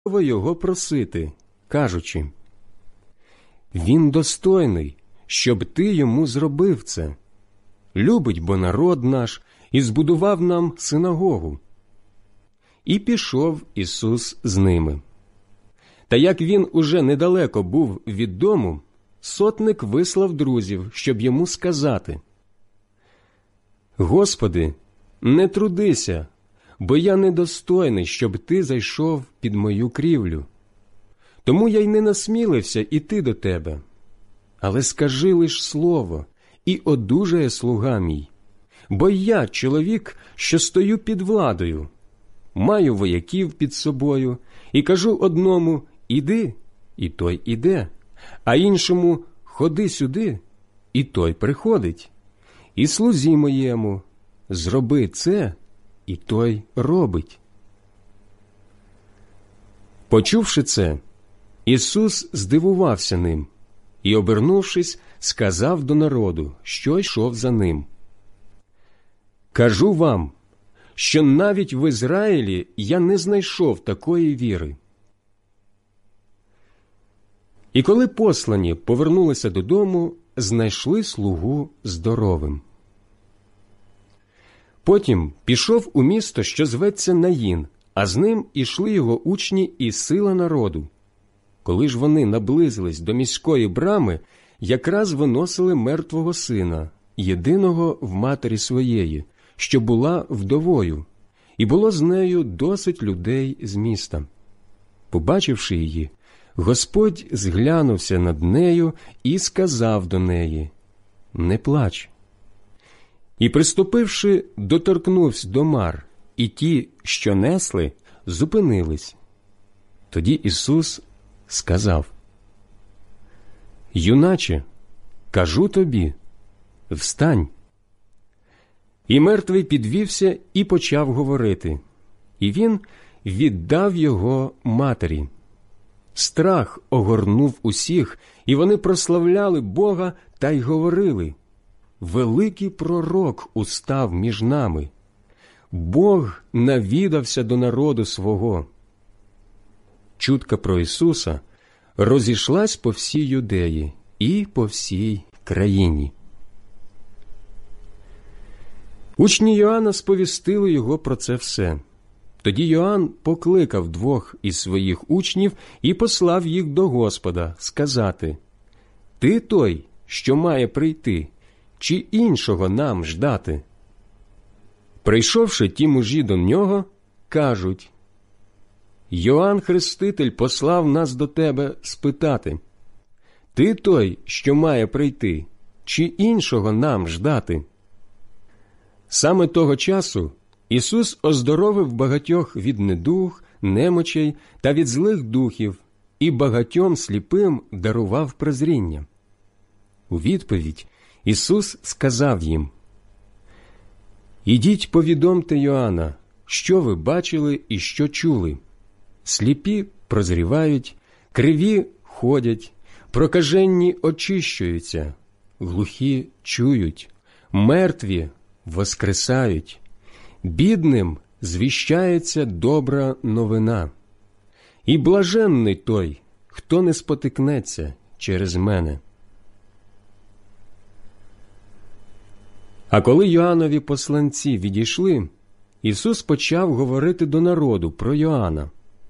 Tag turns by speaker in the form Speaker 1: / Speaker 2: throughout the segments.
Speaker 1: його просити, кажучи: «Він достойний, щоб ти йому зробив це. Любить бо народ наш і збудував нам синагогу». І пішов Ісус з ними. Та як він уже недалеко був від дому, сотник вислав друзів, щоб йому сказати: «Господи, не трудися, бо я недостойний, щоб ти зайшов під мою крівлю. Тому я й не насмілився іти до тебе. Але скажи лиш слово, і одужає слуга мій. Бо я чоловік, що стою під владою. Маю вояків під собою, і кажу одному: іди, і той іде, а іншому: ходи сюди, і той приходить. І слузі моєму: зроби це, і той робить». Почувши це, Ісус здивувався ним і, обернувшись, сказав до народу, що йшов за ним: «Кажу вам, що навіть в Ізраїлі я не знайшов такої віри». І коли послані повернулися додому, знайшли слугу здоровим. Потім пішов у місто, що зветься Наїн, а з ним ішли його учні і сила народу. Коли ж вони наблизились до міської брами, якраз виносили мертвого сина, єдиного в матері своєї, що була вдовою, і було з нею досить людей з міста. Побачивши її, Господь зглянувся над нею і сказав до неї: «Не плач». І, приступивши, доторкнувся до мар, і ті, що несли, зупинились. Тоді Ісус сказав: «Юначе, кажу тобі, встань». І мертвий підвівся і почав говорити, і він віддав його матері. Страх огорнув усіх, і вони прославляли Бога та й говорили: «Великий пророк устав між нами. Бог навідався до народу свого». Чутка про Ісуса розійшлась по всій Юдеї і по всій країні. Учні Йоанна сповістили його про це все. Тоді Йоанн покликав 2 із своїх учнів і послав їх до Господа сказати: «Ти той, що має прийти, чи іншого нам ждати?» Прийшовши ті мужі до нього, кажуть: «Йоанн Хреститель послав нас до тебе спитати: ти той, що має прийти, чи іншого нам ждати?» Саме того часу Ісус оздоровив багатьох від недуг, немочей та від злих духів, і багатьом сліпим дарував прозріння. У відповідь Ісус сказав їм: «Ідіть повідомте Йоанна, що ви бачили і що чули. Сліпі прозрівають, криві ходять, прокаженні очищуються, глухі чують, мертві воскресають, бідним звіщається добра новина. І блаженний той, хто не спотикнеться через мене». А коли Йоаннові посланці відійшли, Ісус почав говорити до народу про Йоанна: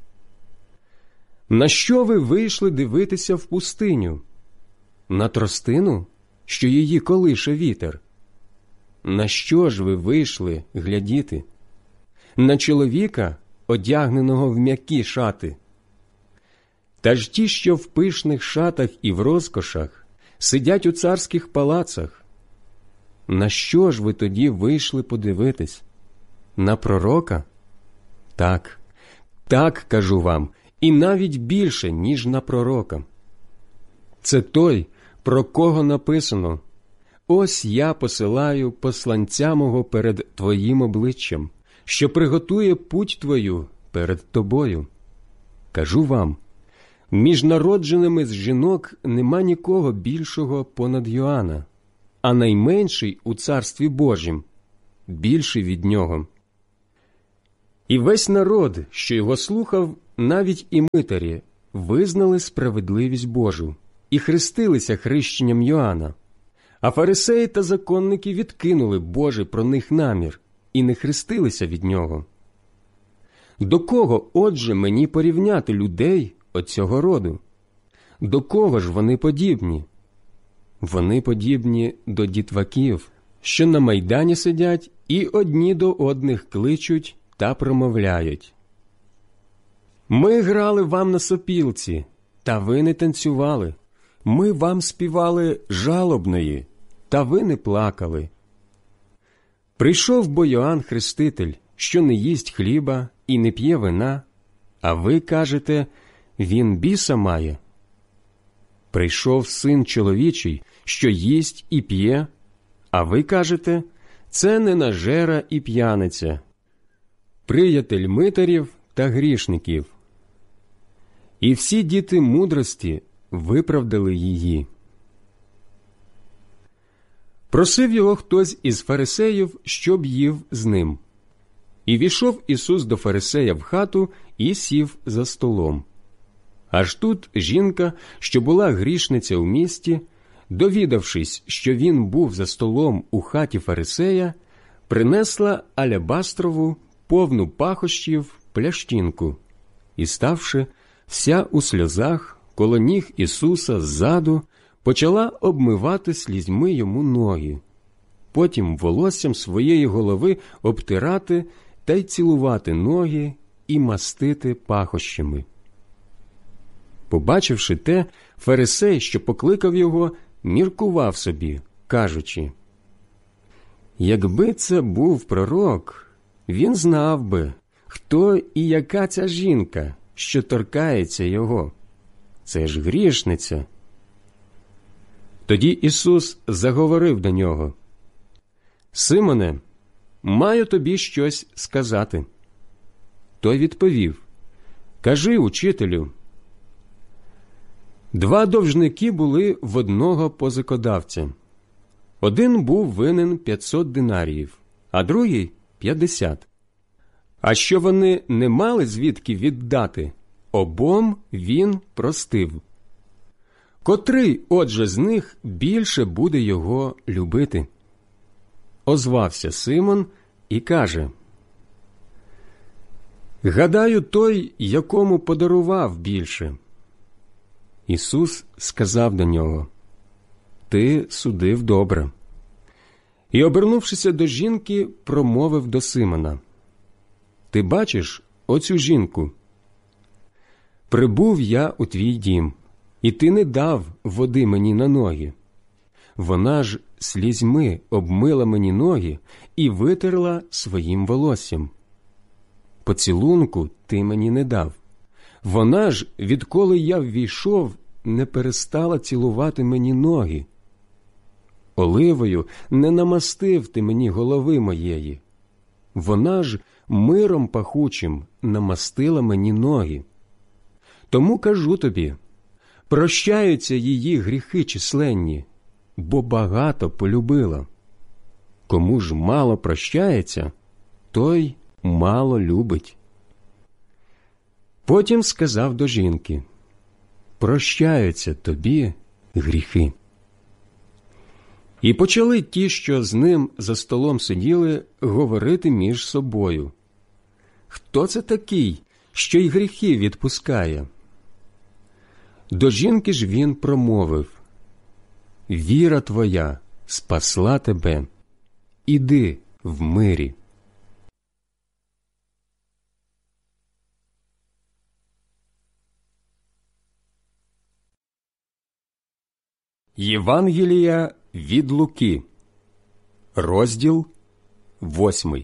Speaker 1: «На що ви вийшли дивитися в пустиню? На тростину, що її колише вітер? На що ж ви вийшли глядіти? На чоловіка, одягненого в м'які шати? Та ж ті, що в пишних шатах і в розкошах, сидять у царських палацах. На що ж ви тоді вийшли подивитись? На пророка? Так, так, кажу вам, і навіть більше, ніж на пророка. Це той, про кого написано: «Ось я посилаю посланця мого перед твоїм обличчям, що приготує путь твою перед тобою». Кажу вам, між народженими з жінок нема нікого більшого понад Йоанна, а найменший у Царстві Божім більший від нього. І весь народ, що його слухав, навіть і митарі визнали справедливість Божу і хрестилися хрещенням Йоанна, а фарисеї та законники відкинули Божий про них намір і не хрестилися від нього. До кого, отже, мені порівняти людей оцього роду? До кого ж вони подібні? Вони подібні до дітваків, що на майдані сидять і одні до одних кличуть та промовляють. Ми грали вам на сопілці, та ви не танцювали. Ми вам співали жалобної, та ви не плакали. Прийшов бо Йоанн Хреститель, що не їсть хліба і не п'є вина, а ви кажете, він біса має. Прийшов Син чоловічий, що їсть і п'є, а ви кажете, це ненажера і п'яниця, приятель митарів та грішників. І всі діти мудрості виправдали її. Просив його хтось із фарисеїв, щоб їв з ним. І війшов Ісус до фарисея в хату і сів за столом. Аж тут жінка, що була грішниця у місті, довідавшись, що він був за столом у хаті фарисея, принесла алябастрову, повну пахощів, плящинку і, ставши вся у сльозах, коло ніг Ісуса ззаду, почала обмивати слізьми йому ноги, потім волоссям своєї голови обтирати та й цілувати ноги і мастити пахощами. Побачивши те, фарисей, що покликав його, міркував собі, кажучи, «Якби це був пророк, він знав би, хто і яка ця жінка, що торкається його. Це ж грішниця». Тоді Ісус заговорив до нього, «Симоне, маю тобі щось сказати». Той відповів, «Кажи, учителю». 2 довжники були в одного позикодавця. Один був винен 500 динаріїв, а другий – 50. А що вони не мали звідки віддати, обом він простив. Котрий, отже, з них більше буде його любити? Озвався Симон і каже, «Гадаю, той, якому подарував більше». Ісус сказав до нього, «Ти судив добре». І, обернувшися до жінки, промовив до Симона, «Ти бачиш оцю жінку? Прибув я у твій дім, і ти не дав води мені на ноги. Вона ж слізьми обмила мені ноги і витерла своїм волоссям. Поцілунку ти мені не дав. Вона ж, відколи я ввійшов, не перестала цілувати мені ноги. Оливою не намастив ти мені голови моєї. Вона ж миром пахучим намастила мені ноги. Тому кажу тобі, прощаються її гріхи численні, бо багато полюбила. Кому ж мало прощається, той мало любить». Потім сказав до жінки, «Прощаються тобі гріхи». І почали ті, що з ним за столом сиділи, говорити між собою, «Хто це такий, що й гріхи відпускає?» До жінки ж він промовив, «Віра твоя спасла тебе, іди в мирі». Євангелія від Луки, розділ 8.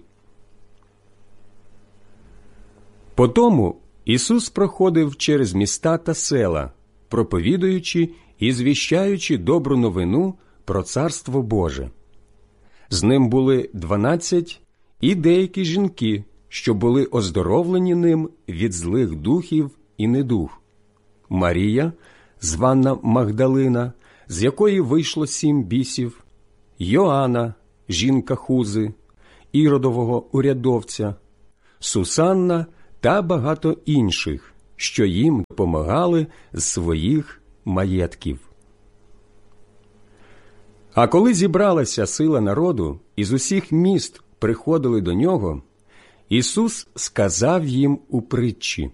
Speaker 1: Потому Ісус проходив через міста та села, проповідуючи і звіщаючи добру новину про Царство Боже. З ним були 12 і деякі жінки, що були оздоровлені ним від злих духів і недуг. Марія, звана Магдалина, з якої вийшло 7 бісів, Йоанна, жінка Хузи, Іродового урядовця, Сусанна та багато інших, що їм допомагали з своїх маєтків. А коли зібралася сила народу, і з усіх міст приходили до нього, Ісус сказав їм у притчі: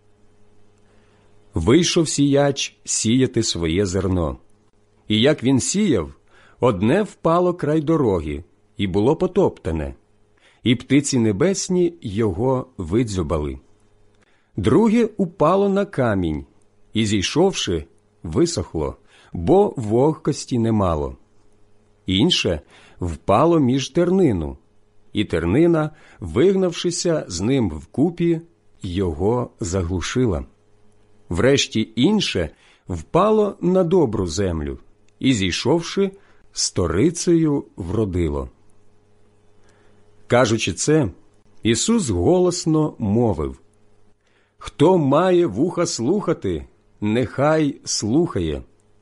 Speaker 1: «Вийшов сіяч сіяти своє зерно. І як він сіяв, одне впало край дороги, і було потоптане, і птиці небесні його видзьобали. Друге упало на камінь, і, зійшовши, висохло, бо вогкості немало. Інше впало між тернину, і тернина, вигнавшися з ним вкупі, його заглушила. Врешті інше впало на добру землю, і, зійшовши, сторицею вродило». Кажучи це, Ісус голосно мовив: «Хто має вуха слухати, нехай слухає».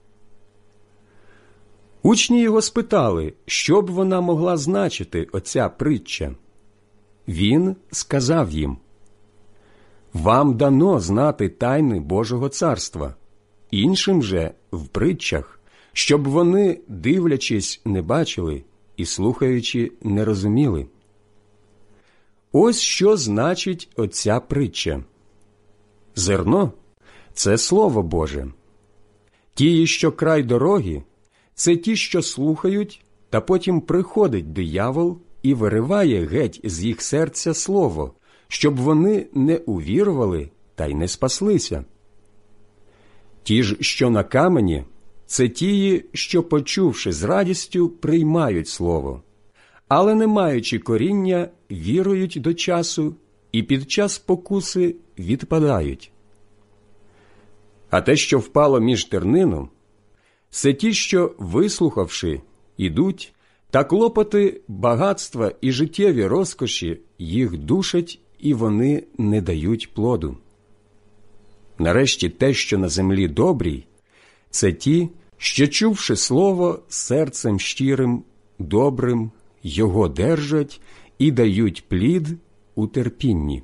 Speaker 1: Учні його спитали, що б вона могла значити, оця притча. Він сказав їм: «Вам дано знати тайни Божого царства, іншим же в притчах, щоб вони, дивлячись, не бачили і слухаючи, не розуміли». Ось що значить оця притча. Зерно – це Слово Боже. Ті, що край дороги, це ті, що слухають, та потім приходить диявол і вириває геть з їх серця слово, щоб вони не увірували та й не спаслися. Ті ж, що на камені, це ті, що, почувши з радістю, приймають слово, але, не маючи коріння, вірують до часу і під час спокуси відпадають. А те, що впало між тернину, це ті, що, вислухавши, ідуть, та клопоти, багатства і життєві розкоші їх душать, і вони не дають плоду. Нарешті те, що на землі добрій, це ті, що, чувши слово, серцем щирим, добрим, його держать і дають плід у терпінні.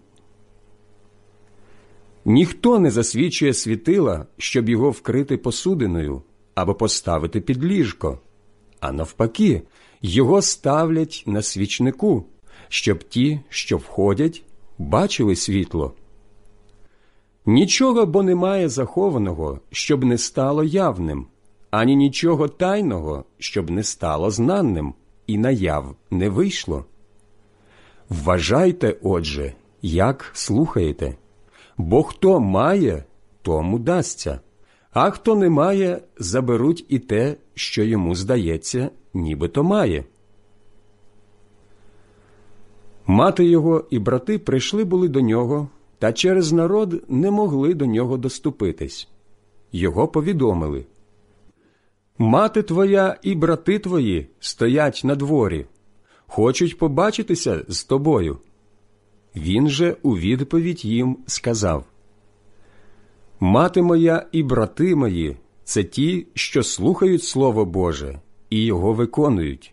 Speaker 1: Ніхто не засвічує світила, щоб його вкрити посудиною або поставити під ліжко, а навпаки, його ставлять на свічнику, щоб ті, що входять, бачили світло. Нічого бо немає захованого, щоб не стало явним, ані нічого тайного, щоб не стало знаним, і наяв не вийшло. Вважайте, отже, як слухаєте, бо хто має, тому дасться, а хто не має, заберуть і те, що йому здається, нібито має. Мати його і брати прийшли були до нього, та через народ не могли до нього доступитись. Його повідомили: «Мати твоя і брати твої стоять на дворі, хочуть побачитися з тобою». Він же у відповідь їм сказав: «Мати моя і брати мої – це ті, що слухають Слово Боже і його виконують».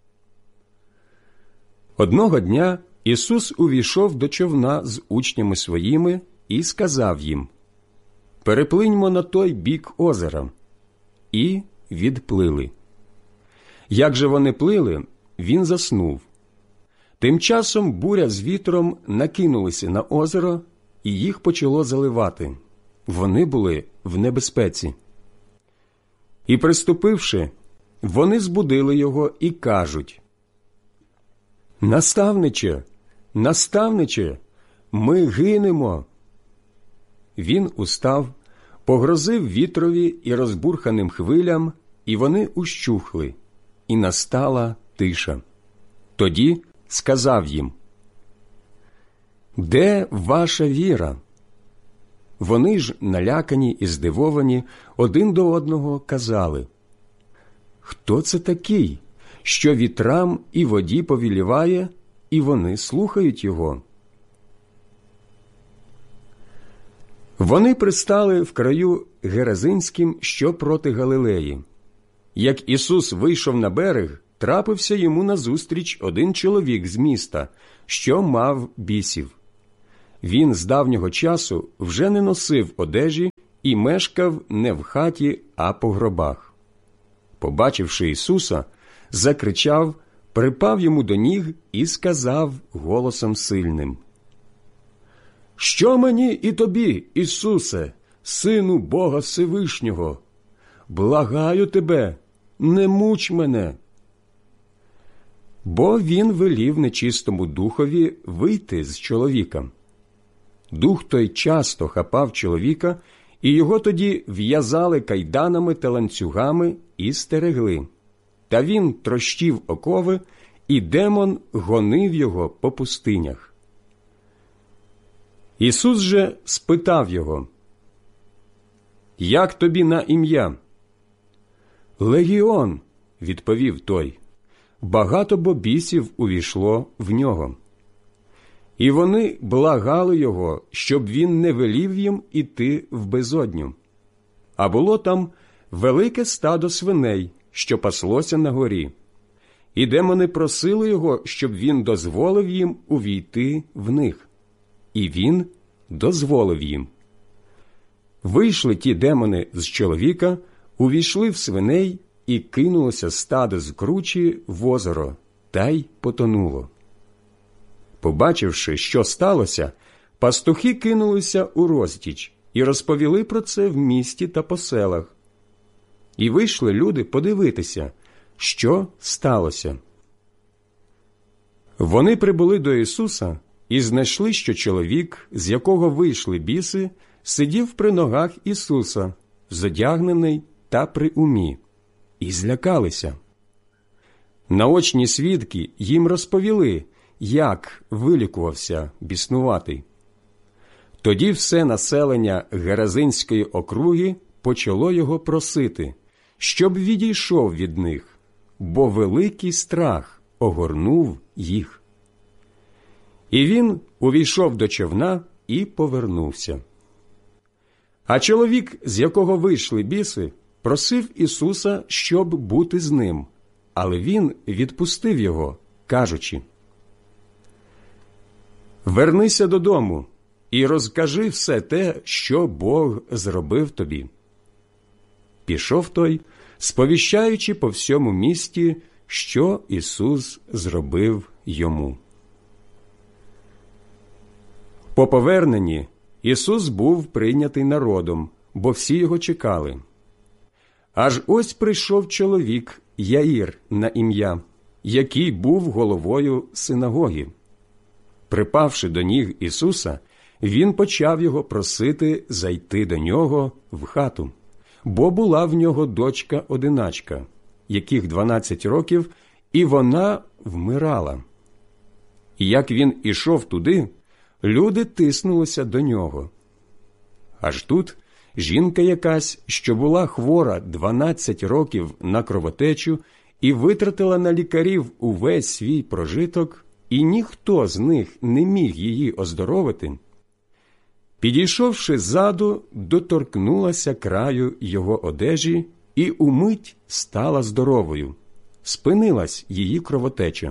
Speaker 1: Одного дня Ісус увійшов до човна з учнями своїми і сказав їм: «Переплиньмо на той бік озера». І відплили. Як же вони плили, він заснув. Тим часом буря з вітром накинулися на озеро, і їх почало заливати. Вони були в небезпеці. І, приступивши, вони збудили його і кажуть: «Наставниче, наставниче, ми гинемо». Він устав, погрозив вітрові і розбурханим хвилям, і вони ущухли, і настала тиша. Тоді сказав їм: «Де ваша віра?» Вони ж, налякані і здивовані, один до одного казали: «Хто це такий, що вітрам і воді повіліває, і вони слухають його?» Вони пристали в краю Геразинським, що проти Галилеї. Як Ісус вийшов на берег, трапився йому назустріч один чоловік з міста, що мав бісів. він з давнього часу вже не носив одежі і мешкав не в хаті, а по гробах. Побачивши Ісуса, закричав, припав йому до ніг і сказав голосом сильним: «Що мені і тобі, Ісусе, Сину Бога Всевишнього? Благаю тебе, не муч мене!» Бо він велів нечистому духові вийти з чоловіка. Дух той часто хапав чоловіка, і його тоді в'язали кайданами та ланцюгами і стерегли. Та він трощив окови, і демон гонив його по пустинях. Ісус же спитав його: «Як тобі на ім'я?» «Легіон», – відповів той, – «багато бо бісів увійшло в нього». І вони благали його, щоб він не велів їм іти в безодню. А було там велике стадо свиней, що паслося на горі. І демони просили його, щоб він дозволив їм увійти в них. І він дозволив їм. Вийшли ті демони з чоловіка, увійшли в свиней, і кинулося стадо з кручі в озеро, та й потонуло. Побачивши, що сталося, пастухи кинулися у розтіч і розповіли про це в місті та по селах. І вийшли люди подивитися, що сталося. Вони прибули до Ісуса і знайшли, що чоловік, з якого вийшли біси, сидів при ногах Ісуса, зодягнений та при умі, і злякалися. Наочні свідки їм розповіли, як вилікувався біснуватий. Тоді все населення Геразинської округи почало його просити, щоб відійшов від них, бо великий страх огорнув їх. І він увійшов до човна і повернувся. А чоловік, з якого вийшли біси, просив Ісуса, щоб бути з ним, але він відпустив його, кажучи: «Вернися додому і розкажи все те, що Бог зробив тобі». Пішов той, сповіщаючи по всьому місті, що Ісус зробив йому. По поверненні Ісус був прийнятий народом, бо всі його чекали. Аж ось прийшов чоловік Яїр на ім'я, який був головою синагоги. Припавши до ніг Ісуса, він почав його просити зайти до нього в хату, бо була в нього дочка-одиначка, яких 12 років, і вона вмирала. І як він ішов туди, люди тиснулися до нього. Аж тут жінка якась, що була хвора 12 років на кровотечу і витратила на лікарів увесь свій прожиток, і ніхто з них не міг її оздоровити, підійшовши ззаду, доторкнулася краю його одежі і умить стала здоровою, спинилась її кровотеча.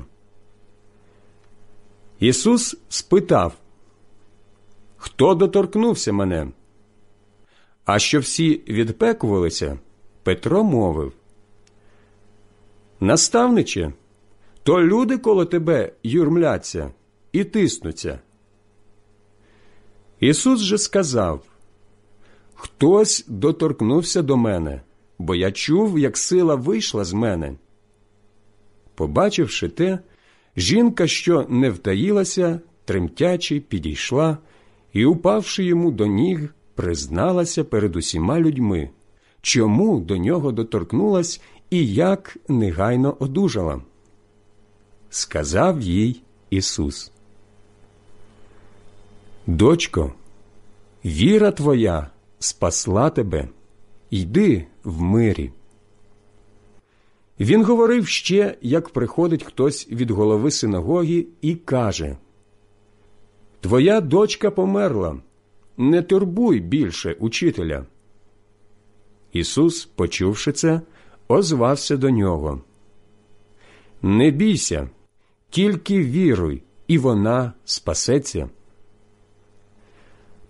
Speaker 1: Ісус спитав: «Хто доторкнувся мене?» А що всі відпекувалися, Петро мовив: «Наставниче, то люди коло тебе юрмляться і тиснуться». Ісус же сказав: «Хтось доторкнувся до мене, бо я чув, як сила вийшла з мене». Побачивши те, жінка, що не втаїлася, тремтячи, підійшла і, упавши йому до ніг, призналася перед усіма людьми, чому до нього доторкнулась і як негайно одужала. Сказав їй Ісус: «Дочко, віра твоя спасла тебе, йди в мирі». Він говорив ще, як приходить хтось від голови синагоги і каже: «Твоя дочка померла, не турбуй більше учителя». Ісус, почувши це, озвався до нього: «Не бійся, тільки віруй, і вона спасеться».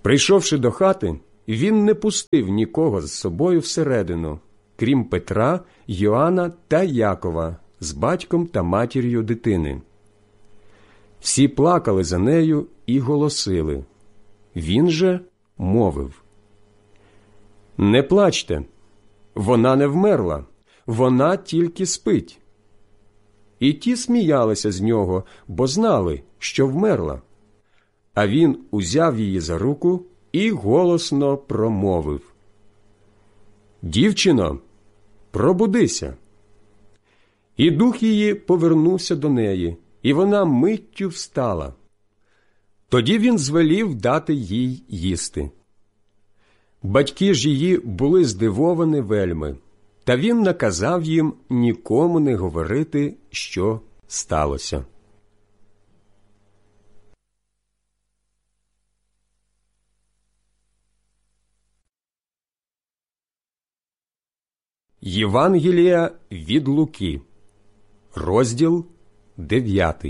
Speaker 1: Прийшовши до хати, він не пустив нікого з собою всередину, крім Петра, Йоанна та Якова з батьком та матір'ю дитини. Всі плакали за нею і голосили. Він же мовив: «Не плачте, вона не вмерла, вона тільки спить». І ті сміялися з нього, бо знали, що вмерла. А він узяв її за руку і голосно промовив: «Дівчино, пробудися». І дух її повернувся до неї, і вона миттю встала. Тоді він звелів дати їй їсти. Батьки ж її були здивовані вельми, та він наказав їм нікому не говорити, що сталося. Євангелія від Луки, розділ 9.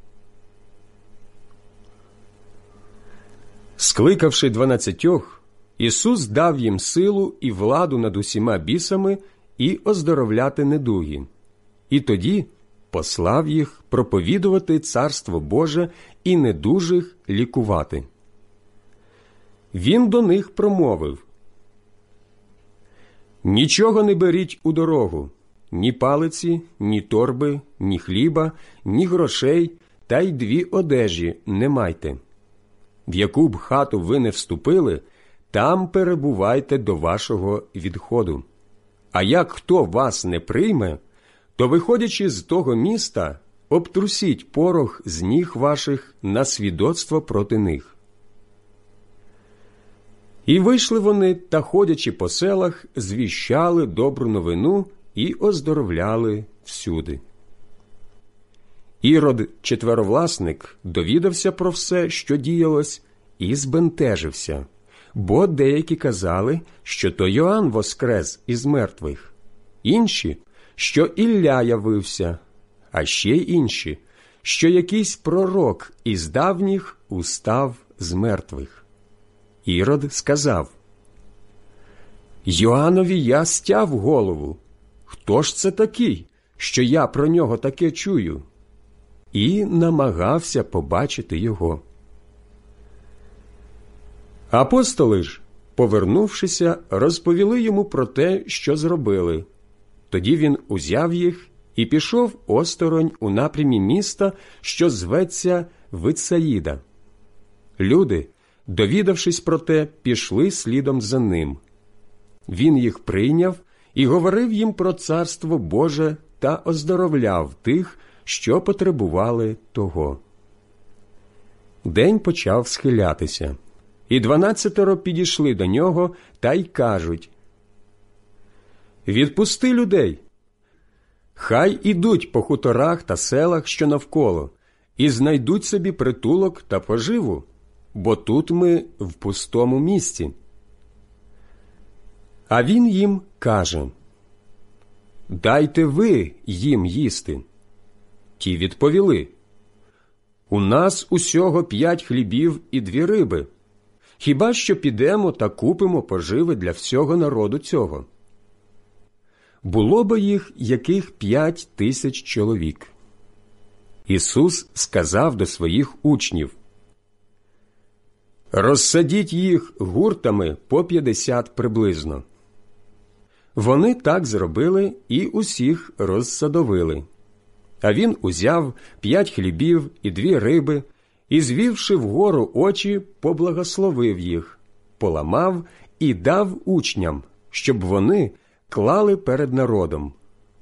Speaker 1: Скликавши 12, Ісус дав їм силу і владу над усіма бісами і оздоровляти недуги. І тоді послав їх проповідувати Царство Боже і недужих лікувати. Він до них промовив: «Нічого не беріть у дорогу, ні палиці, ні торби, ні хліба, ні грошей, та й 2 одежі не майте. В яку б хату ви не вступили, там перебувайте до вашого відходу. А як хто вас не прийме, то, виходячи з того міста, обтрусіть порох з ніг ваших на свідоцтво проти них». І вийшли вони та, ходячи по селах, звіщали добру новину і оздоровляли всюди. Ірод, четверовласник, довідався про все, що діялось, і збентежився, бо деякі казали, що то Йоанн воскрес із мертвих, інші, що Ілля явився, а ще й інші, що якийсь пророк із давніх устав з мертвих. Ірод сказав: «Йоаннові я стяв голову. Хто ж це такий, що я про нього таке чую?» І намагався побачити його. Апостоли ж, повернувшися, розповіли йому про те, що зробили. Тоді він узяв їх і пішов осторонь у напрямі міста, що зветься Витсаїда. Люди, довідавшись про те, пішли слідом за ним. Він їх прийняв і говорив їм про Царство Боже та оздоровляв тих, що потребували того. День почав схилятися, і 12 підійшли до нього та й кажуть: «Відпусти людей, хай ідуть по хуторах та селах, що навколо, і знайдуть собі притулок та поживу, бо тут ми в пустому місці». А він їм каже: «Дайте ви їм їсти». Ті відповіли: «У нас усього 5 хлібів і 2 риби. Хіба що підемо та купимо поживи для всього народу цього?» Було бо їх яких 5000 чоловік. Ісус сказав до своїх учнів: «Розсадіть їх гуртами по 50 приблизно». Вони так зробили і усіх розсадовили. А він узяв 5 хлібів і 2 риби, і, звівши вгору очі, поблагословив їх, поламав і дав учням, щоб вони клали перед народом.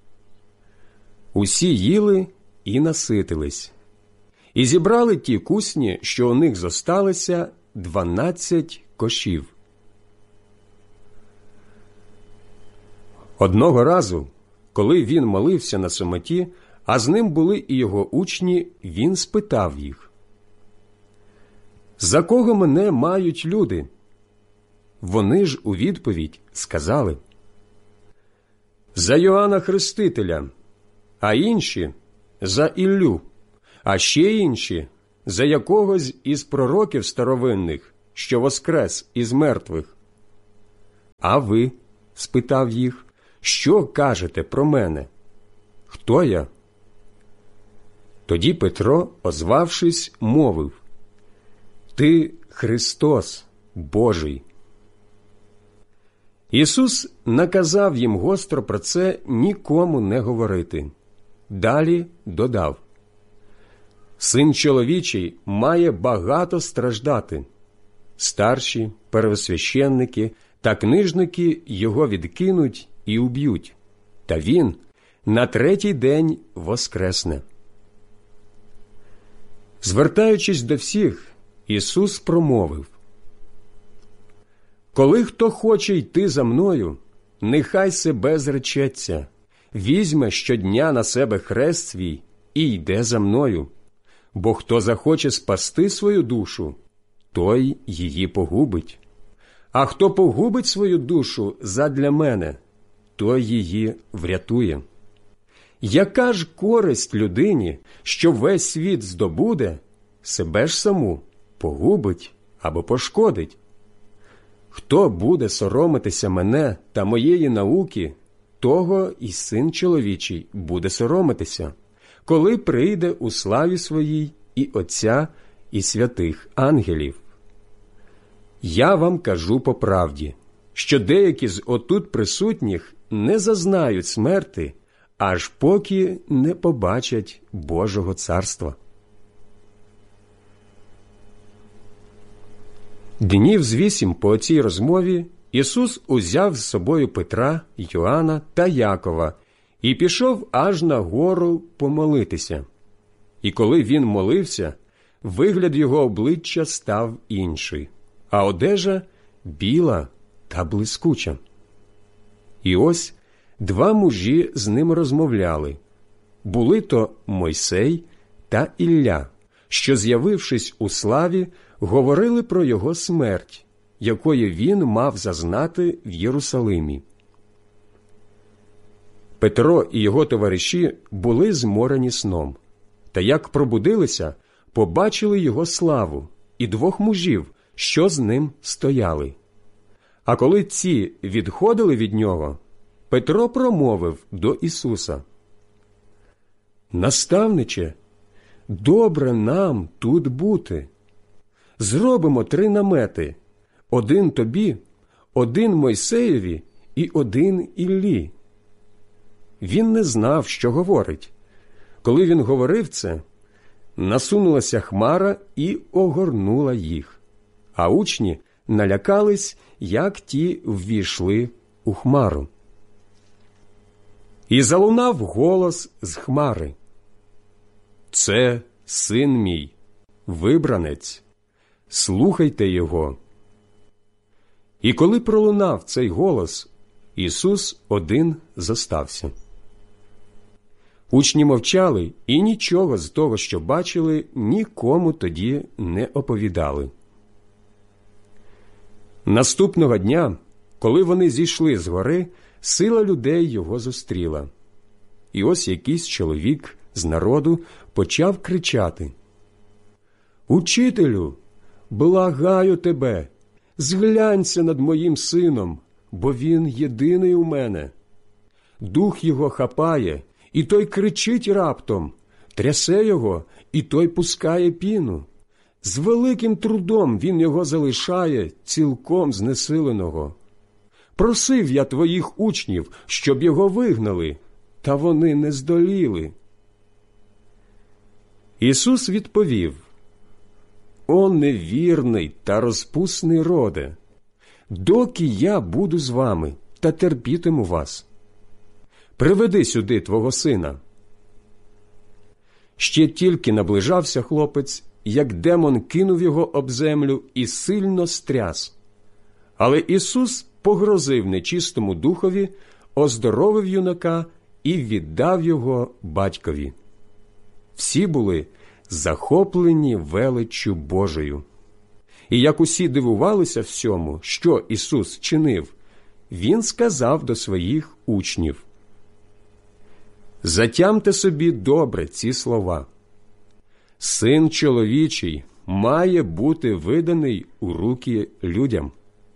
Speaker 1: Усі їли і наситились. І зібрали ті кусні, що у них зосталися, 12 кошів. Одного разу, коли він молився на самоті, а з ним були і його учні, він спитав їх: «За кого мене мають люди?» Вони ж у відповідь сказали: «За Йоанна Хрестителя, а інші – за Іллю, а ще інші – за якогось із пророків старовинних, що воскрес із мертвих. А ви, спитав їх, що кажете про мене? Хто я? Тоді Петро, озвавшись, мовив: Ти Христос Божий. Ісус наказав їм гостро про це нікому не говорити. Далі додав: Син чоловічий має багато страждати. Старші, первосвященники та книжники його відкинуть і уб'ють, та він на третій день воскресне. Звертаючись до всіх, Ісус промовив: Коли хто хоче йти за мною, нехай себе зречеться, візьме щодня на себе хрест свій і йде за мною. Бо хто захоче спасти свою душу, той її погубить. А хто погубить свою душу задля мене, той її врятує. Яка ж користь людині, що весь світ здобуде, себе ж саму погубить або пошкодить? Хто буде соромитися мене та моєї науки, того і Син чоловічий буде соромитися, коли прийде у славі своїй і Отця, і святих ангелів. Я вам кажу по правді, що деякі з отут присутніх не зазнають смерти, аж поки не побачать Божого царства. Днів з 8 по цій розмові Ісус узяв з собою Петра, Йоанна та Якова і пішов аж на гору помолитися. І коли він молився, вигляд його обличчя став інший, а одежа біла та блискуча. І ось 2 мужі з ним розмовляли. Були то Мойсей та Ілля, що, з'явившись у славі, говорили про його смерть, якої він мав зазнати в Єрусалимі. Петро і його товариші були зморені сном, та як пробудилися, побачили його славу і 2 мужів, що з ним стояли. А коли ці відходили від нього, Петро промовив до Ісуса: «Наставниче, добре нам тут бути. Зробимо 3 намети, 1 тобі, 1 Мойсеєві і 1 Іллі». Він не знав, що говорить. Коли він говорив це, насунулася хмара і огорнула їх, а учні налякались, як ті ввійшли у хмару. І залунав голос з хмари: «Це син мій, вибранець, слухайте його». І коли пролунав цей голос, Ісус один зостався. Учні мовчали і нічого з того, що бачили, нікому тоді не оповідали. Наступного дня, коли вони зійшли з гори, сила людей його зустріла. І ось якийсь чоловік з народу почав кричати: «Учителю, благаю тебе, зглянься над моїм сином, бо він єдиний у мене. Дух його хапає, і той кричить раптом, трясе його, і той пускає піну. З великим трудом він його залишає, цілком знесиленого. Просив я твоїх учнів, щоб його вигнали, та вони не здоліли». Ісус відповів: «О невірний та розпусний роде! Доки я буду з вами та терпітиму вас? Приведи сюди твого сина». Ще тільки наближався хлопець, як демон кинув його об землю і сильно стряс. Але Ісус погрозив нечистому духові, оздоровив юнака і віддав його батькові. Всі були захоплені величчю Божою. І як усі дивувалися всьому, що Ісус чинив, Він сказав до своїх учнів: «Затямте собі добре ці слова. Син чоловічий має бути виданий у руки людям».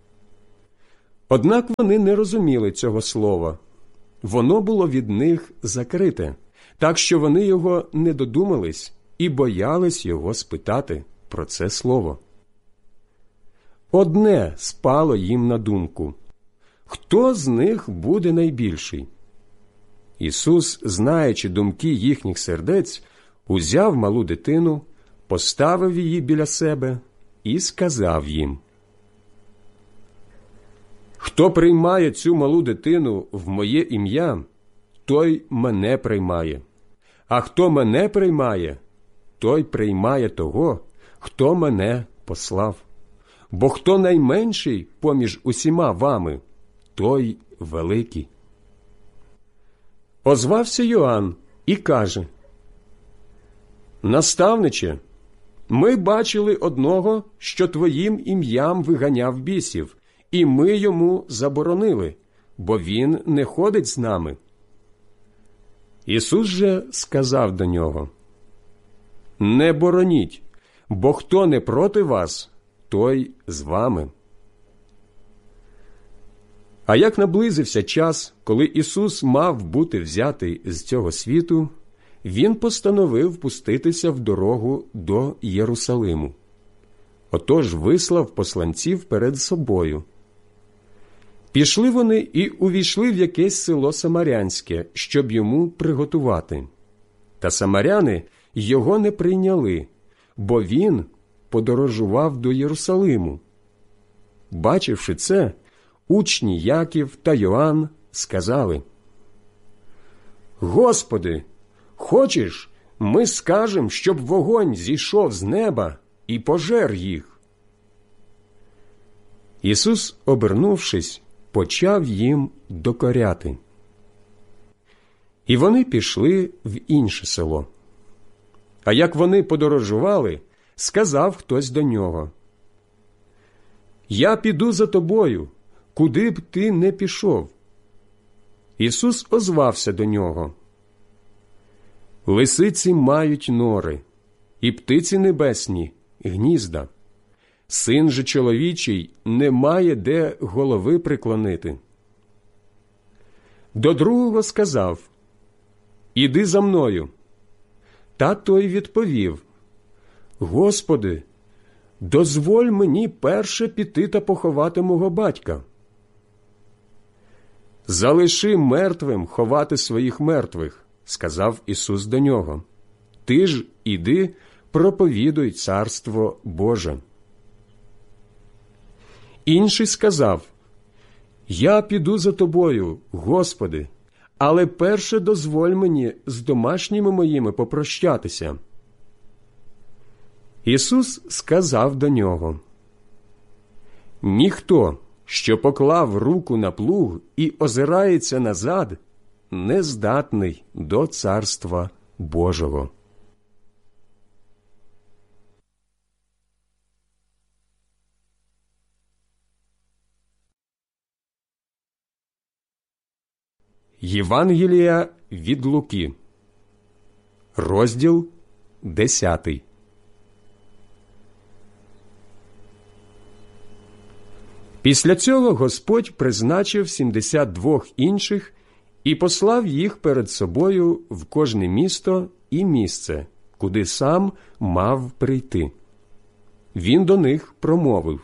Speaker 1: Однак вони не розуміли цього слова. Воно було від них закрите, так що вони його не додумались і боялись його спитати про це слово. Одне спало їм на думку: хто з них буде найбільший? Ісус, знаючи думки їхніх сердець, узяв малу дитину, поставив її біля себе і сказав їм: «Хто приймає цю малу дитину в моє ім'я, той мене приймає. А хто мене приймає, той приймає того, хто мене послав. Бо хто найменший поміж усіма вами, той великий». Озвався Йоанн і каже: «Наставниче, ми бачили одного, що твоїм ім'ям виганяв бісів, і ми йому заборонили, бо він не ходить з нами». Ісус же сказав до нього: «Не бороніть, бо хто не проти вас, той з вами». А як наблизився час, коли Ісус мав бути взятий з цього світу, Він постановив пуститися в дорогу до Єрусалиму. Отож вислав посланців перед собою. Пішли вони і увійшли в якесь село Самарянське, щоб йому приготувати. Та самаряни його не прийняли, бо він подорожував до Єрусалиму. Бачивши це, учні Яків та Йоанн сказали: «Господи, хочеш, ми скажемо, щоб вогонь зійшов з неба і пожер їх?» Ісус, обернувшись, почав їм докоряти. І вони пішли в інше село. А як вони подорожували, сказав хтось до нього: «Я піду за тобою, куди б ти не пішов». Ісус озвався до нього: «Лисиці мають нори, і птиці небесні гнізда. Син же чоловічий не має де голови приклонити». До другого сказав: «Іди за мною». Та той відповів: «Господи, дозволь мені перше піти та поховати мого батька». «Залиши мертвим ховати своїх мертвих», – сказав Ісус до нього. «Ти ж іди, проповідуй Царство Боже». Інший сказав: «Я піду за тобою, Господи, але перше дозволь мені з домашніми моїми попрощатися». Ісус сказав до нього: «Ніхто, що поклав руку на плуг і озирається назад, не здатний до Царства Божого». Євангелія від Луки, розділ 10. Після цього Господь призначив 72 інших і послав їх перед собою в кожне місто і місце, куди сам мав прийти. Він до них промовив: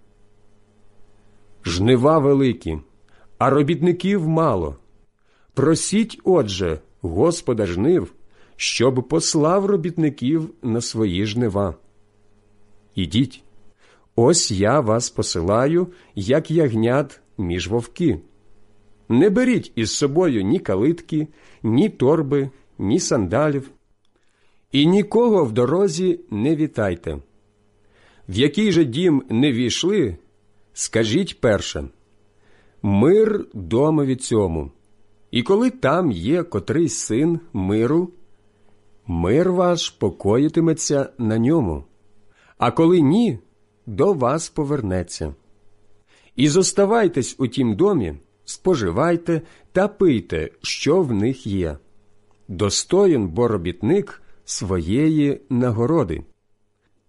Speaker 1: «Жнива великі, а робітників мало. Просіть, отже, Господа жнив, щоб послав робітників на свої жнива. Ідіть, ось я вас посилаю, як ягнят між вовки. Не беріть із собою ні калитки, ні торби, ні сандалів, і нікого в дорозі не вітайте. В який же дім не війшли, скажіть перше: мир домові цьому. І коли там є котрийсь син миру, мир ваш покоїтиметься на ньому, а коли ні, до вас повернеться. І зоставайтесь у тім домі, споживайте та пийте, що в них є. Достоїн бо робітник своєї нагороди.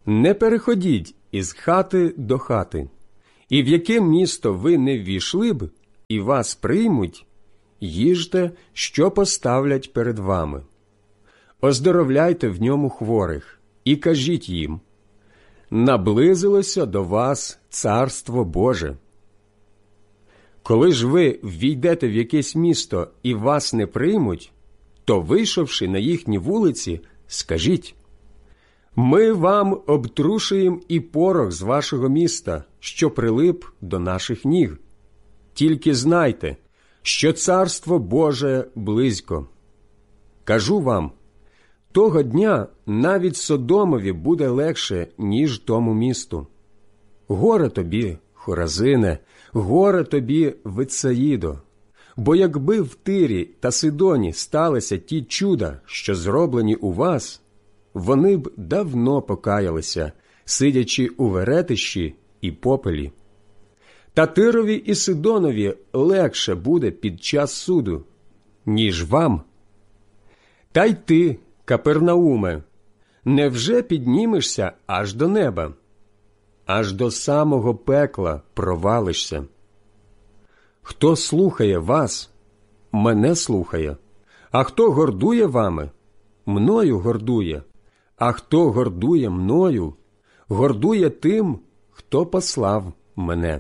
Speaker 1: Не переходіть із хати до хати, і в яке місто ви не ввійшли б, і вас приймуть, їжте, що поставлять перед вами. Оздоровляйте в ньому хворих, і кажіть їм: наблизилося до вас Царство Боже. Коли ж ви ввійдете в якесь місто і вас не приймуть, то, вийшовши на їхні вулиці, скажіть: ми вам обтрушуємо і порох з вашого міста, що прилип до наших ніг. Тільки знайте, що Царство Боже близько. Кажу вам, того дня навіть Содомові буде легше, ніж тому місту. Горе тобі, Хоразине, горе тобі, Витсаїдо! Бо якби в Тирі та Сидоні сталися ті чуда, що зроблені у вас, вони б давно покаялися, сидячи у веретищі і попелі. Та Тирові і Сидонові легше буде під час суду, ніж вам. Та й ти, Капернауме, невже піднімешся аж до неба? Аж до самого пекла провалишся. Хто слухає вас, мене слухає, а хто гордує вами, мною гордує, а хто гордує мною, гордує тим, хто послав мене.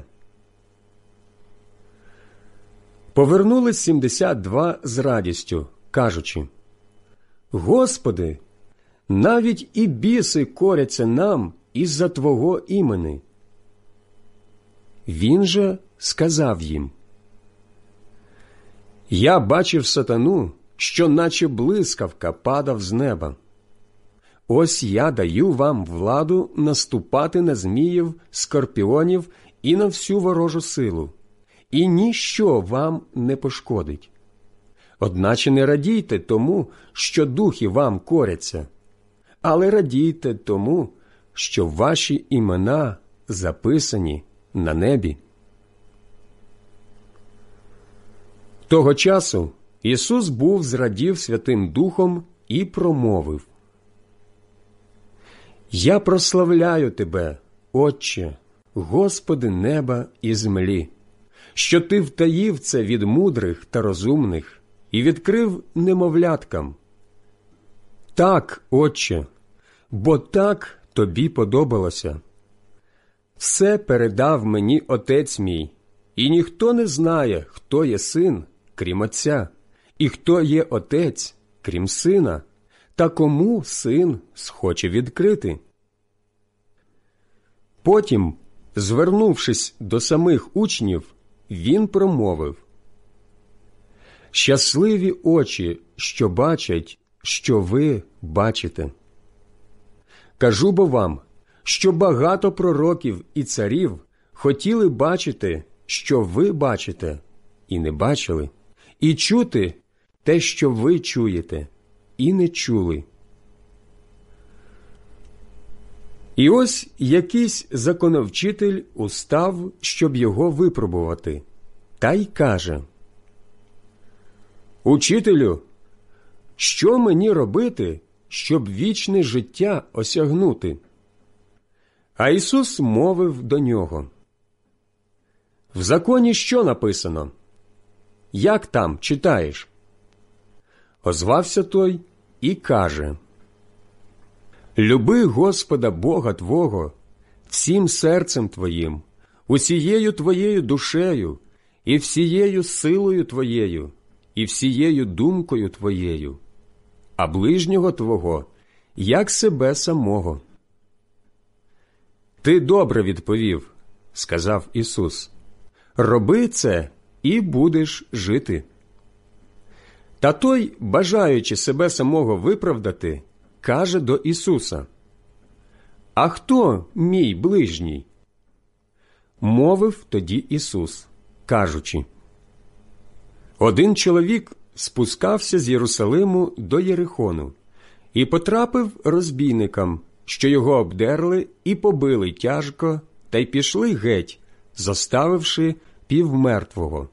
Speaker 1: Повернулись 72 з радістю, кажучи: Господи, навіть і біси коряться нам із-за Твого імени. Він же сказав їм: я бачив сатану, що наче блискавка падав з неба. Ось я даю вам владу наступати на зміїв, скорпіонів і на всю ворожу силу, і ніщо вам не пошкодить. Одначе не радійте тому, що духи вам коряться, але радійте тому, що ваші імена записані на небі. Того часу Ісус був зрадів Святим Духом і промовив: «Я прославляю Тебе, Отче, Господи неба і землі, що Ти втаїв це від мудрих та розумних і відкрив немовляткам. Так, Отче, бо так Тобі подобалося. Все передав мені Отець мій, і ніхто не знає, хто є син, крім Отця, і хто є Отець, крім Сина, та кому Син схоче відкрити». Потім, звернувшись до самих учнів, він промовив: «Щасливі очі, що бачать, що ви бачите. Кажу бо вам, що багато пророків і царів хотіли бачити, що ви бачите, і не бачили, і чути те, що ви чуєте, і не чули». І ось якийсь законовчитель устав, щоб його випробувати, та й каже: «Учителю, що мені робити, щоб вічне життя осягнути?» А Ісус мовив до нього: «В законі що написано? Як там читаєш?» Озвався той і каже: «Люби Господа Бога твого всім серцем твоїм, усією твоєю душею, і всією силою твоєю, і всією думкою твоєю, а ближнього твого, як себе самого». «Ти добре відповів, – сказав Ісус, – роби це, і будеш жити». Та той, бажаючи себе самого виправдати, каже до Ісуса: «А хто мій ближній?» Мовив тоді Ісус, кажучи: «Один чоловік спускався з Єрусалиму до Єрихону і потрапив розбійникам, що його обдерли і побили тяжко, та й пішли геть, зоставивши півмертвого.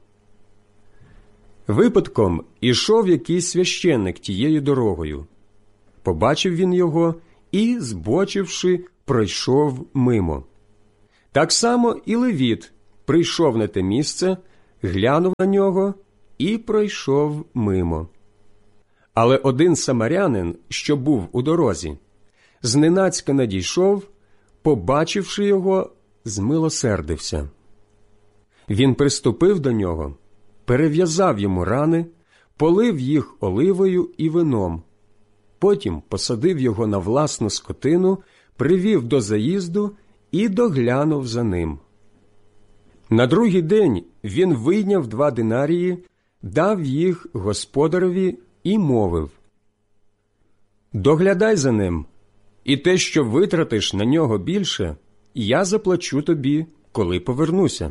Speaker 1: Випадком ішов якийсь священник тією дорогою. Побачив він його і, збочивши, пройшов мимо. Так само і левіт прийшов на те місце, глянув на нього і пройшов мимо. Але один самарянин, що був у дорозі, зненацька надійшов, побачивши його, змилосердився. Він приступив до нього, перев'язав йому рани, полив їх оливою і вином. Потім посадив його на власну скотину, привів до заїзду і доглянув за ним. На другий день він вийняв 2 динарії, дав їх господареві і мовив: «Доглядай за ним, і те, що витратиш на нього більше, я заплачу тобі, коли повернуся».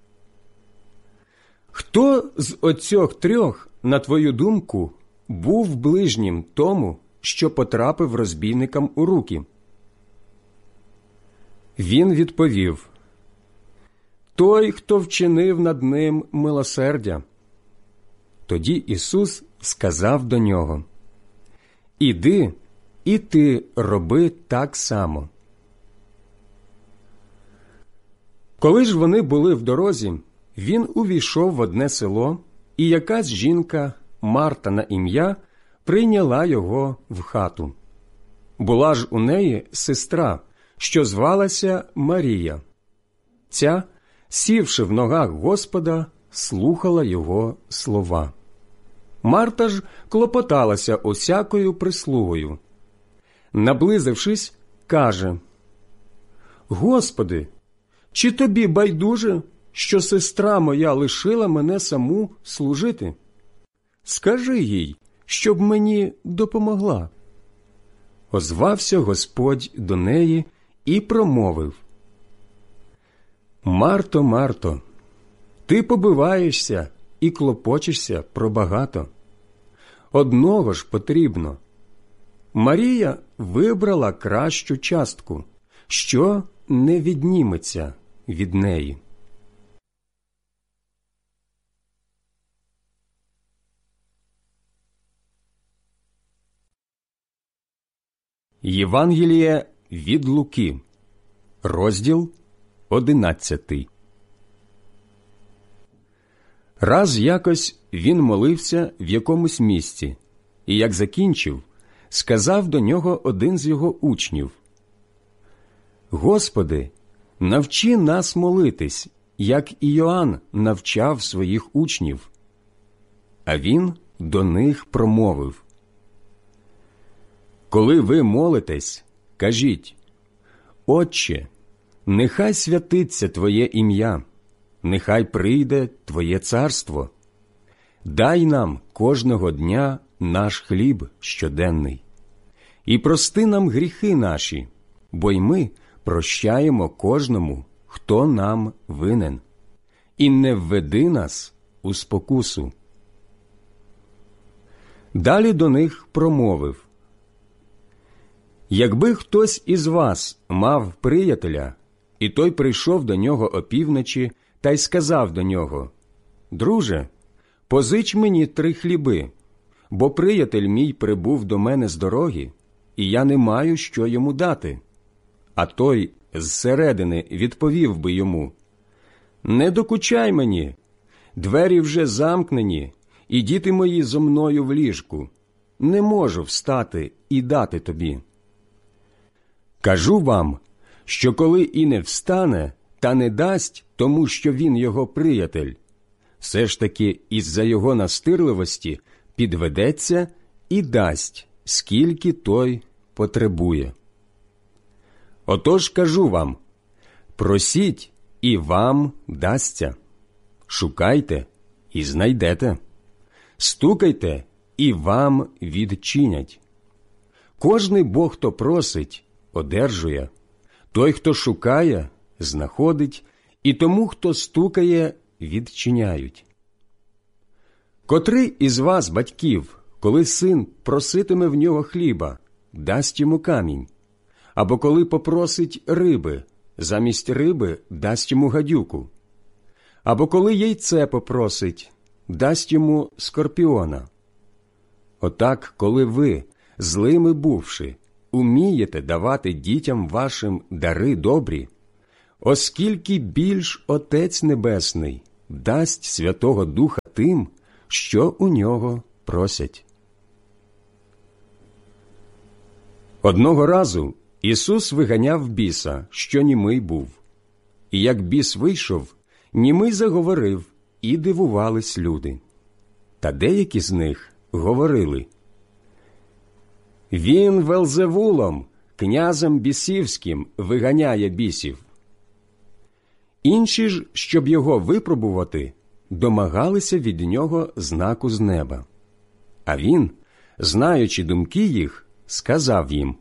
Speaker 1: Хто з оцьох 3, на твою думку, був ближнім тому, що потрапив розбійникам у руки? Він відповів: «Той, хто вчинив над ним милосердя». Тоді Ісус сказав до нього: «Іди, і ти роби так само». Коли ж вони були в дорозі, він увійшов в одне село, і якась жінка, Марта на ім'я, прийняла його в хату. Була ж у неї сестра, що звалася Марія. Ця, сівши в ногах Господа, слухала його слова. Марта ж клопоталася усякою прислугою. Наблизившись, каже: «Господи, чи тобі байдуже, що сестра моя лишила мене саму служити? Скажи їй, щоб мені допомогла». Озвався Господь до неї і промовив: «Марто, Марто, ти побиваєшся і клопочешся про багато. Одного ж потрібно. Марія вибрала кращу частку, що не відніметься від неї». Євангеліє від Луки, розділ 11. Раз якось він молився в якомусь місці, і як закінчив, сказав до нього один з його учнів: «Господи, навчи нас молитись, як і Йоанн навчав своїх учнів». А він до них промовив: «Коли ви молитесь, кажіть: Отче, нехай святиться Твоє ім'я, нехай прийде Твоє царство. Дай нам кожного дня наш хліб щоденний. І прости нам гріхи наші, бо й ми прощаємо кожному, хто нам винен. І не введи нас у спокусу». Далі до них промовив: «Якби хтось із вас мав приятеля, і той прийшов до нього опівночі та й сказав до нього: Друже, позич мені 3 хліби, бо приятель мій прибув до мене з дороги, і я не маю, що йому дати. А той зсередини відповів би йому: Не докучай мені, двері вже замкнені, і діти мої зо мною в ліжку. Не можу встати і дати тобі. Кажу вам, що коли і не встане, та не дасть тому, що він його приятель, все ж таки із-за його настирливості підведеться і дасть, скільки той потребує. Отож кажу вам: просіть, і вам дасться, шукайте, і знайдете, стукайте, і вам відчинять. Кожний бо, хто просить, одержує, той, хто шукає, знаходить, і тому, хто стукає, відчиняють. Котрий із вас, батьків, коли син проситиме в нього хліба, дасть йому камінь? Або коли попросить риби, замість риби дасть йому гадюку? Або коли яйце попросить, дасть йому скорпіона? Отак, коли ви, злими бувши, умієте давати дітям вашим дари добрі, оскільки більш Отець Небесний дасть Святого Духа тим, що у нього просять. Одного разу Ісус виганяв біса, що німий був. І як біс вийшов, німий заговорив, і дивувались люди. Та деякі з них говорили: «Він Велзевулом, князем бісівським, виганяє бісів». Інші ж, щоб його випробувати, домагалися від нього знаку з неба. А він, знаючи думки їх, сказав їм: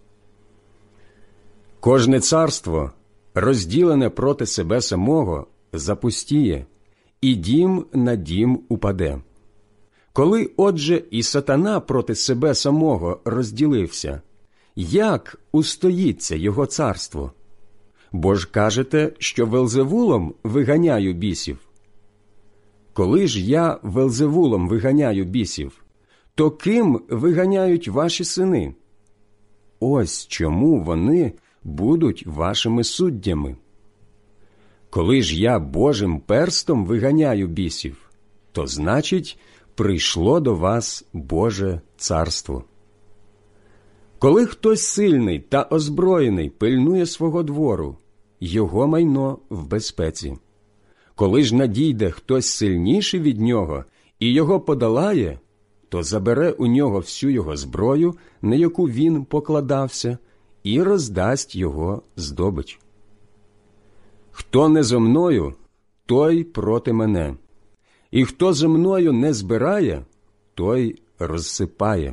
Speaker 1: «Кожне царство, розділене проти себе самого, запустіє, і дім на дім упаде. Коли, отже, і сатана проти себе самого розділився, як устоїться його царство? Бо ж кажете, що Велзевулом виганяю бісів. Коли ж я Велзевулом виганяю бісів, то ким виганяють ваші сини? Ось чому вони будуть вашими суддями. Коли ж я Божим перстом виганяю бісів, то значить, прийшло до вас Боже царство. Коли хтось сильний та озброєний пильнує свого двору, його майно в безпеці. Коли ж надійде хтось сильніший від нього і його подолає, то забере у нього всю його зброю, на яку він покладався, і роздасть його здобич. Хто не зо мною, той проти мене, і хто зо мною не збирає, той розсипає.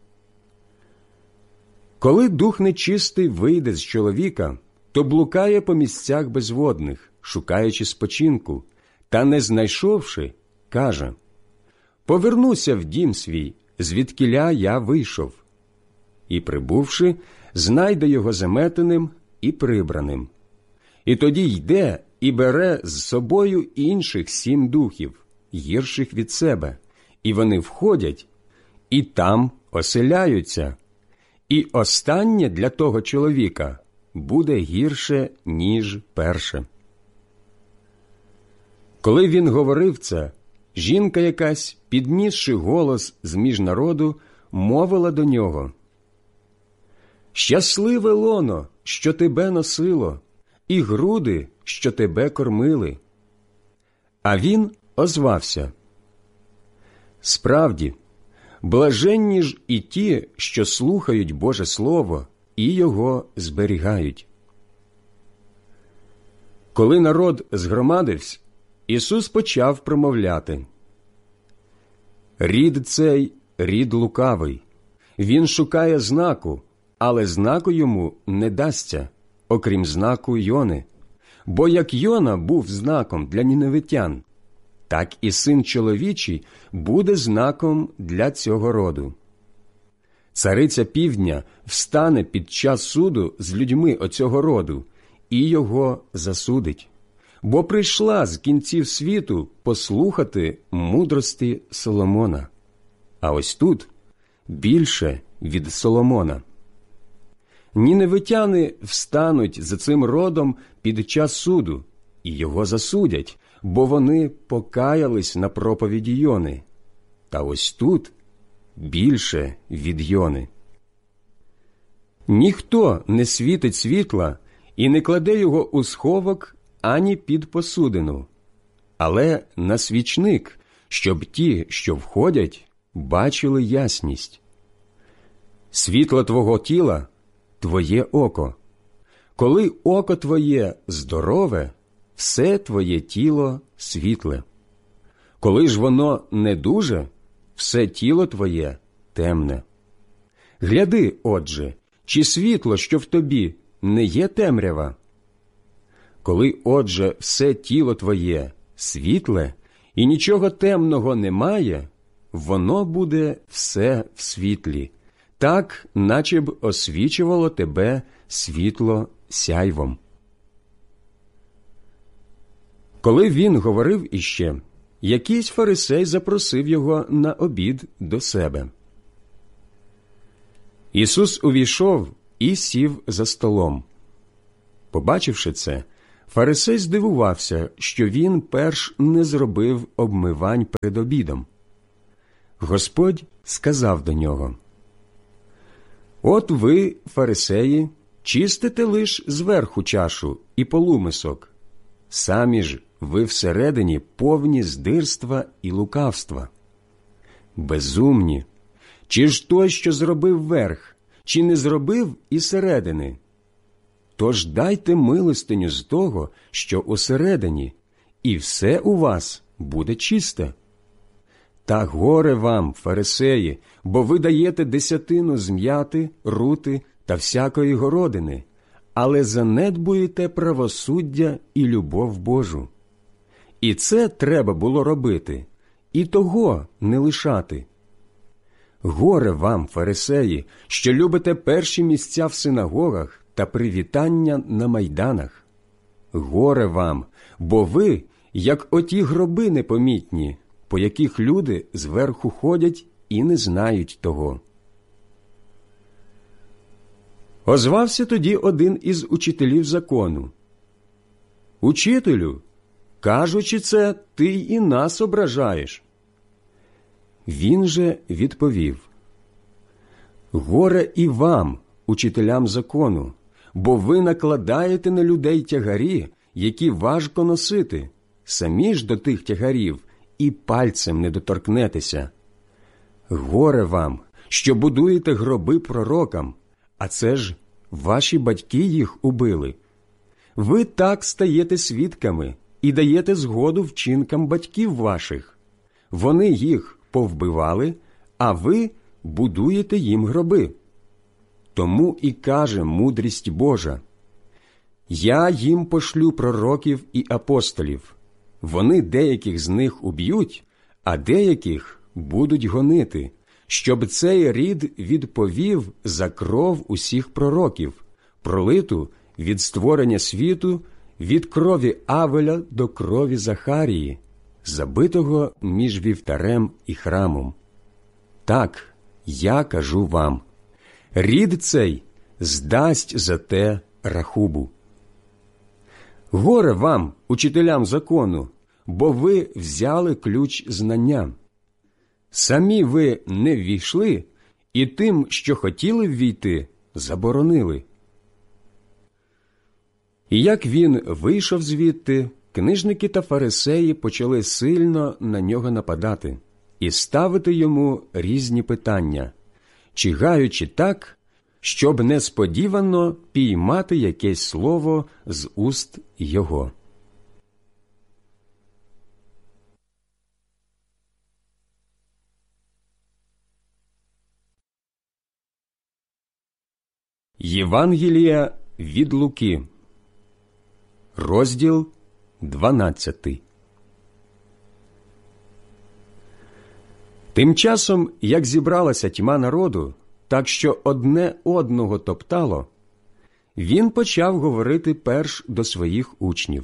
Speaker 1: Коли дух нечистий вийде з чоловіка, то блукає по місцях безводних, шукаючи спочинку, та, не знайшовши, каже: «Повернуся в дім свій, звідкіля я вийшов». І, прибувши, знайде його заметеним і прибраним. І тоді йде і бере з собою інших 7 духів, гірших від себе, і вони входять, і там оселяються. І останнє для того чоловіка буде гірше, ніж перше. Коли він говорив це, жінка якась, піднісши голос з-між народу, мовила до нього: «Щасливе лоно, що тебе носило, і груди, що тебе кормили». А він озвався: «Справді, блаженні ж і ті, що слухають Боже Слово і його зберігають». Коли народ згромадився, Ісус почав промовляти: «Рід цей – рід лукавий. Він шукає знаку, але знаку йому не дасться, окрім знаку Йони. Бо як Йона був знаком для ніневитян, так і Син чоловічий буде знаком для цього роду. Цариця півдня встане під час суду з людьми оцього роду і його засудить, бо прийшла з кінців світу послухати мудрості Соломона. А ось тут більше від Соломона. Ніневитяни встануть за цим родом під час суду і його засудять, бо вони покаялись на проповіді Йони. Та ось тут більше від Йони. Ніхто не світить світла і не кладе його у сховок ані під посудину, але на свічник, щоб ті, що входять, бачили ясність. Світло твого тіла – твоє око. Коли око твоє здорове, все твоє тіло світле. Коли ж воно недуже, все тіло твоє темне. Гляди, отже, чи світло, що в тобі, не є темрява? Коли, отже, все тіло твоє світле і нічого темного немає, воно буде все в світлі, так, наче б освічувало тебе світло сяйвом. Коли він говорив іще, якийсь фарисей запросив його на обід до себе. Ісус увійшов і сів за столом. Побачивши це, фарисей здивувався, що він перш не зробив обмивань перед обідом. Господь сказав до нього: «От ви, фарисеї, чистите лиш зверху чашу і полумисок, самі ж ви всередині повні здирства і лукавства. Безумні! Чи ж той, що зробив верх, чи не зробив і середини? Тож дайте милостиню з того, що усередині, і все у вас буде чисте. Та горе вам, фарисеї, бо ви даєте десятину з м'яти, рути та всякої городини, але занедбуєте правосуддя і любов Божу. І це треба було робити, і того не лишати. Горе вам, фарисеї, що любите перші місця в синагогах та привітання на майданах. Горе вам, бо ви, як оті гроби непомітні, по яких люди зверху ходять і не знають того». Озвався тоді один із учителів закону: «Учителю, кажучи це, ти і нас ображаєш». Він же відповів: «Горе і вам, учителям закону, бо ви накладаєте на людей тягарі, які важко носити, самі ж до тих тягарів і пальцем не доторкнетеся. Горе вам, що будуєте гроби пророкам, а це ж ваші батьки їх убили. Ви так стаєте свідками і даєте згоду вчинкам батьків ваших. Вони їх повбивали, а ви будуєте їм гроби. Тому і каже мудрість Божа: «Я їм пошлю пророків і апостолів. Вони деяких з них уб'ють, а деяких будуть гонити, щоб цей рід відповів за кров усіх пророків, пролиту від створення світу, від крові Авеля до крові Захарії, забитого між вівтарем і храмом. Так, я кажу вам, рід цей здасть за те рахубу. Горе вам, учителям закону, бо ви взяли ключ знання. Самі ви не ввійшли, і тим, що хотіли ввійти, заборонили». І як він вийшов звідти, книжники та фарисеї почали сильно на нього нападати і ставити йому різні питання, чигаючи так, щоб несподівано піймати якесь слово з уст його. Євангелія від Луки, розділ 12. Тим часом, як зібралася тьма народу, так що одне одного топтало, він почав говорити перш до своїх учнів: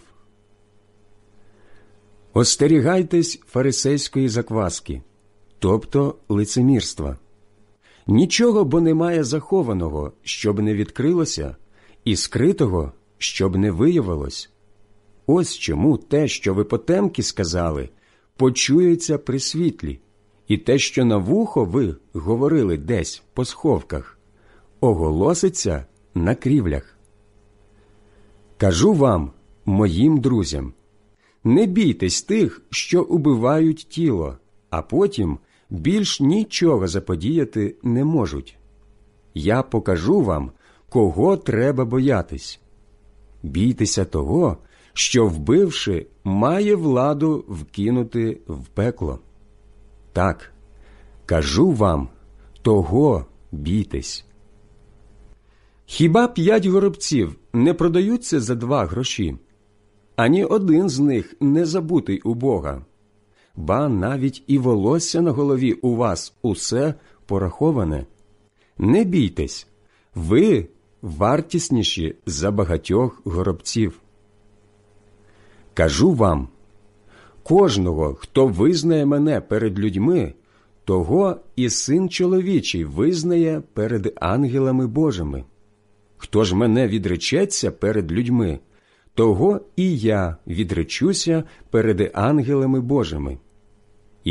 Speaker 1: «Остерігайтесь фарисейської закваски, тобто лицемірства. Нічого бо немає захованого, щоб не відкрилося, і скритого, щоб не виявилось. Ось чому те, що ви потемки сказали, почується при світлі, і те, що на вухо ви говорили десь по сховках, оголоситься на крівлях. Кажу вам, моїм друзям, не бійтесь тих, що убивають тіло, а потім більш нічого заподіяти не можуть. Я покажу вам, кого треба боятись. Бійтеся того, що, вбивши, має владу вкинути в пекло. Так, кажу вам, того бійтесь. Хіба 5 горобців не продаються за 2 гроші? Ані один з них не забутий у Бога. Ба навіть і волосся на голові у вас усе пораховане. Не бійтесь, ви вартісніші за багатьох горобців. Кажу вам, кожного, хто визнає мене перед людьми, того і Син чоловічий визнає перед ангелами Божими. Хто ж мене відречеться перед людьми, того і я відречуся перед ангелами Божими.